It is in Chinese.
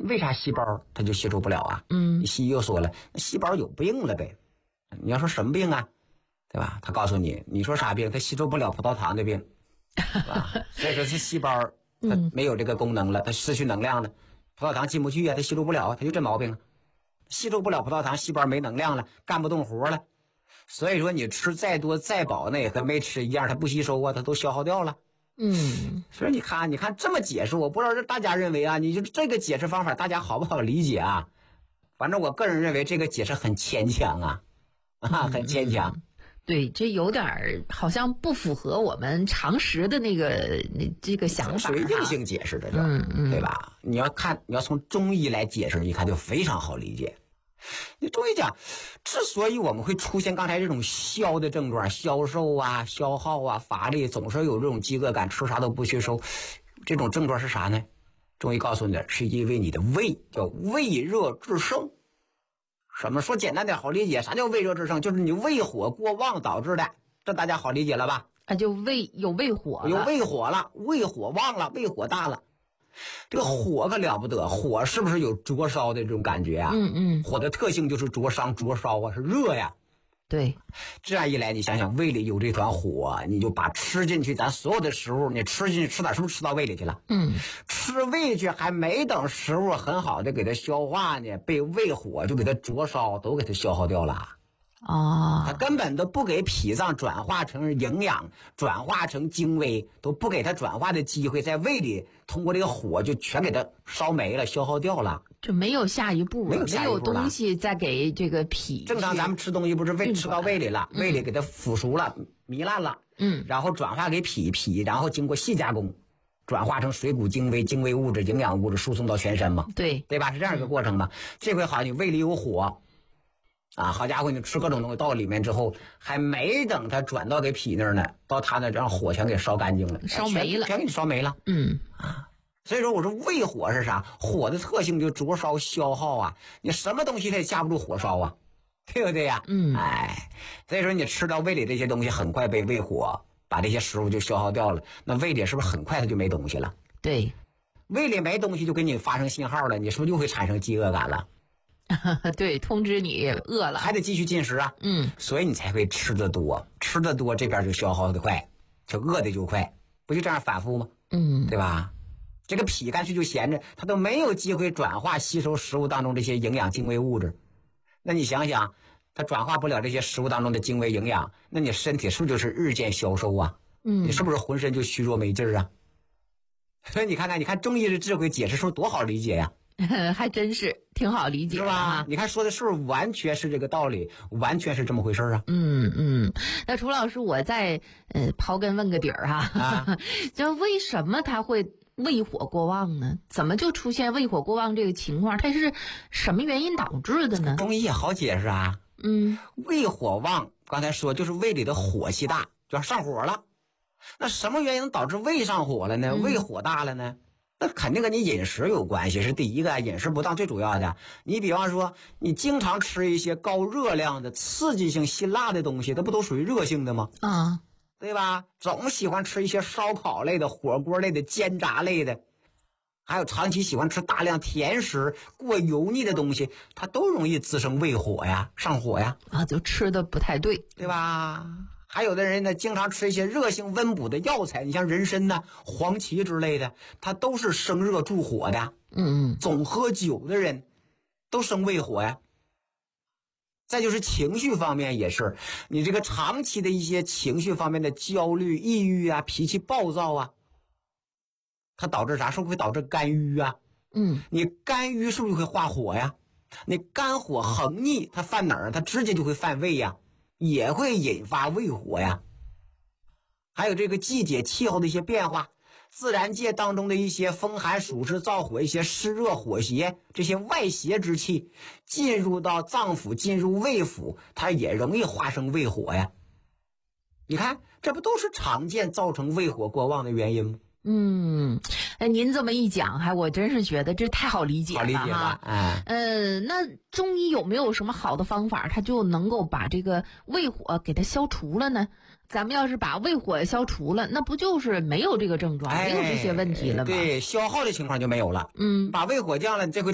为啥细胞它就吸收不了啊？西医又说了，细胞有病了呗。你要说什么病啊？对吧？他告诉你，你说啥病？它吸收不了葡萄糖的病，是吧？所以说这细胞它没有这个功能了，它失去能量了，葡萄糖进不去啊，它吸收不了，它就这毛病啊。吸收不了葡萄糖，细胞没能量了，干不动活了。所以说你吃再多再饱，那也和没吃一样，它不吸收啊，它都消耗掉了。所以你看这么解释，我不知道是大家认为啊，你就这个解释方法大家好不好理解啊？反正我个人认为这个解释很牵强啊，很牵强。 对，这有点好像不符合我们常识的这个想法， 属于硬性解释的，对吧？你要从中医来解释，你看就非常好理解。你中医讲，之所以我们会出现刚才这种消的症状，消瘦啊、消耗啊、乏力，总是有这种饥饿感，吃啥都不吸收，这种症状是啥呢？中医告诉你的是因为你的胃叫胃热制盛。什么说简单点好理解，啥叫胃热制盛？就是你胃火过旺导致的，这大家好理解了吧？ 就有胃火了， 有胃火了，胃火旺了，胃火大了。这个火可了不得，火是不是有灼烧的这种感觉啊？火的特性就是灼伤、灼烧啊，是热呀。 对， 这样一来，你想想胃里有这团火，你就把吃进去咱所有的食物，你吃进去吃哪是不是吃到胃里去了？吃胃去还没等食物很好的给它消化呢，被胃火就给它灼烧，都给它消耗掉了。它根本都不给脾脏转化成营养，转化成精微，都不给它转化的机会，在胃里通过这个火就全给它烧没了，消耗掉了， 就没有下一步了，没有东西再给这个脾。 正常咱们吃东西不是吃到胃里了，胃里给它腐熟了、糜烂了，然后转化给脾，然后经过细加工，转化成水谷精微、精微物质、营养物质，输送到全身嘛，对吧？是这样一个过程嘛。这回好，你胃里有火。好家伙，你吃各种东西到里面之后，还没等它转到给脾那儿呢，到它那让火全给烧干净了， 烧没了， 全给你烧没了。所以说我说胃火是啥？火的特性就灼烧消耗啊，你什么东西它也架不住火烧啊，对不对呀？所以说你吃到胃里这些东西，很快被胃火把这些食物就消耗掉了，那胃里是不是很快它就没东西了？ 对， 胃里没东西就给你发生信号了，你是不是就会产生饥饿感了？ 对，通知你饿了， 还得继续进食啊。所以你才会吃得多，吃得多这边就消耗得快，就饿得就快，不就这样反复吗？对吧？这个脾干脆就闲着，它都没有机会转化吸收食物当中这些营养精微物质。那你想想，它转化不了这些食物当中的精微营养，那你身体是不是就是日渐消瘦啊？你是不是浑身就虚弱没劲儿啊？所以你看中医的智慧解释是不是多好理解呀？ 还真是挺好理解， 是吧？你看说的是不是完全是这个道理，完全是这么回事啊？ 那楚老师，我再刨根问个底儿哈，就为什么他会胃火过旺呢？怎么就出现胃火过旺这个情况？它是什么原因导致的呢？ 中医也好解释啊。胃火旺，刚才说就是胃里的火气大，就要上火了。那什么原因导致胃上火了呢？胃火大了呢？那肯定跟你饮食有关系，是第一个，饮食不当最主要的。你比方说，你经常吃一些高热量的、刺激性、辛辣的东西，它不都属于热性的吗？对吧？总喜欢吃一些烧烤类的、火锅类的、煎炸类的，还有长期喜欢吃大量甜食、过油腻的东西，它都容易滋生胃火呀、上火呀。 就吃的不太对， 对吧？还有的人呢，经常吃一些热性温补的药材，你像人参呐、黄芪之类的，它都是生热助火的。总喝酒的人都生胃火呀。再就是情绪方面也是，你这个长期的一些情绪方面的焦虑、抑郁啊、脾气暴躁啊，它导致啥？是不是会导致肝郁啊？你肝郁是不是会化火呀？你肝火横逆，它犯哪儿？它直接就会犯胃呀。也会引发胃火呀。还有这个季节气候的一些变化，自然界当中的一些风寒暑湿燥火，一些湿热火邪，这些外邪之气进入到脏腑，进入胃腑，它也容易化生胃火呀。你看这不都是常见造成胃火过旺的原因吗？ 您这么一讲，我真是觉得这太好理解了， 好理解吧？ 那中医有没有什么好的方法，它就能够把这个胃火给它消除了呢？咱们要是把胃火消除了，那不就是没有这个症状，没有这些问题了吗？ 对，消耗的情况就没有了。把胃火降了，你这回